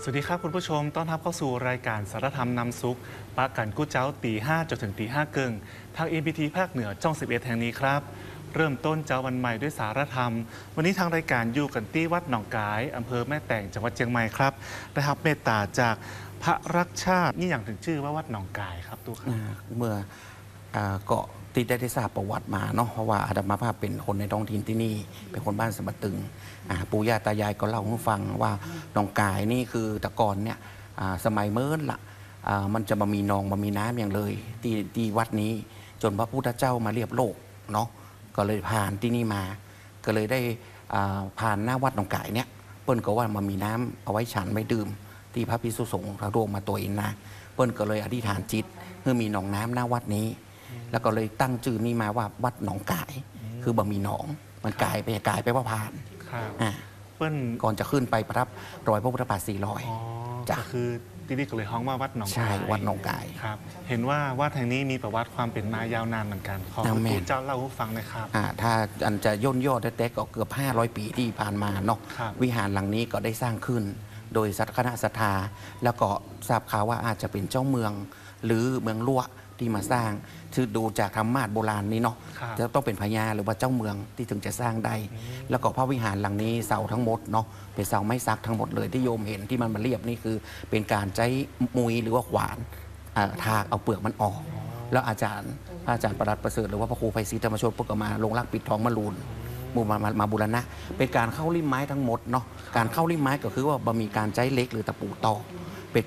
วัสดีครับคุณผู้ชมต้อนรับเข้าสู่รายการสารธรรมนำซุกปะกันกู้เจ้าตีห้าจนถึงตีห้าเกิงทาง MPT ภาคเหนือจ้อง11แห่งนี้ครับเริ่มต้นเจ้าวันใหม่ด้วยสารธรรมวันนี้ทางรายการอยู่กันที่วัดหนองกายอำเภอแม่แตงจังหวัดเชียงใหม่ครับได้รับเมตตาจากพระรักชาตินี่อย่างถึงชื่อว่าวัดหนองกายครับตู้ครับเมื่อเกาะที่ได้ทราบประวัติมาเนาะเพราะว่าอาตมาภาพเป็นคนในท้องถิ่นที่นี่เป็นคนบ้านสมตึงปู่ย่าตายายก็เล่าให้ฟังว่าหนองกายนี่คือตะกอนเนี่ยสมัยเมื่อละมันจะมามีนองมามีน้ำอย่างเลยที่วัดนี้จนพระพุทธเจ้ามาเรียบโลกเนาะก็เลยผ่านที่นี่มาก็เลยได้ผ่านหน้าวัดหนองกายเนี่ยเปิ้ลก็ว่ามามีน้ำเอาไว้ฉันไว้ดื่มที่พระภิกษุสงฆ์พระร่วงมาตัวเองนะเปิ้ลก็เลยอธิษฐานจิตเพื่อมีหนองน้ำหน้าวัดนี้แล้วก็เลยตั้งชื่อนี้มาว่าวัดหนองกายคือบะมีหนองมันกายไปว่าผ่านเปิ้ลก่อนจะขึ้นไปประทับรอยพระพุทธบาท400 จะคือที่นี่ก็เลยฮ้องว่าวัดหนองกายใช่วัดหนองกายครับเห็นว่าวัดแห่งนี้มีประวัติความเป็นมายาวนานเหมือนกันขอคุณปู่เจ้าเล่าให้ฟังหน่อยครับถ้าอันจะย่นย่อแต่ก็เกือบ500 ปีที่ผ่านมาเนาะวิหารหลังนี้ก็ได้สร้างขึ้นโดยคณะศรัทธาแล้วก็ทราบข่าวว่าอาจจะเป็นเจ้าเมืองหรือเมืองลั่วที่มาสร้างคือดูจากธรรมาสโบราณนี้เนาะจะต้องเป็นพญาหรือว่าเจ้าเมืองที่ถึงจะสร้างได้แล้วก็พระวิหารหลังนี้เสาทั้งหมดเนาะเป็นเสาไม้ซักทั้งหมดเลยที่โยมเห็นที่มันมาเรียบนี่คือเป็นการใช้มุยหรือว่าขวานทากเอาเปลือกมันออกแล้วอาจารย์ประหลัดประเสริฐหรือว่าพระครูไพศรีธรรมโชติพวกก็มาลงรักปิดทองมะรูนมาบูรณะเป็นการเข้าริมไม้ทั้งหมดเนาะการเข้าริมไม้ก็คือว่าบะมีการใช้เล็กหรือตะปูตอก